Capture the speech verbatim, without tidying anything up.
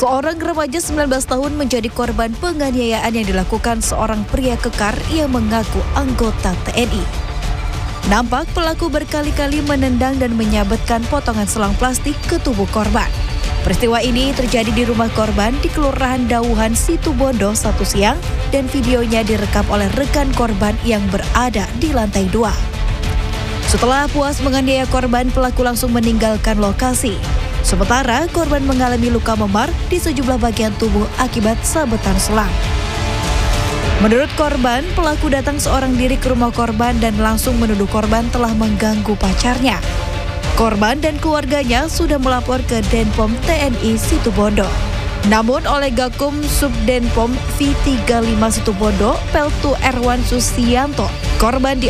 Seorang remaja sembilan belas tahun menjadi korban penganiayaan yang dilakukan seorang pria kekar yang mengaku anggota T N I. Nampak pelaku berkali-kali menendang dan menyabetkan potongan selang plastik ke tubuh korban. Peristiwa ini terjadi di rumah korban di Kelurahan Dauhan, Situbondo Sabtu siang dan videonya direkam oleh rekan korban yang berada di lantai dua. Setelah puas menganiaya korban, pelaku langsung meninggalkan lokasi. Sementara korban mengalami luka memar di sejumlah bagian tubuh akibat sabetan selang. Menurut korban, pelaku datang seorang diri ke rumah korban dan langsung menuduh korban telah mengganggu pacarnya. Korban dan keluarganya sudah melapor ke Denpom T N I Situbondo. Namun oleh Gakum Subdenpom V tiga puluh lima Situbondo, Peltu Erwan Susianto, korban di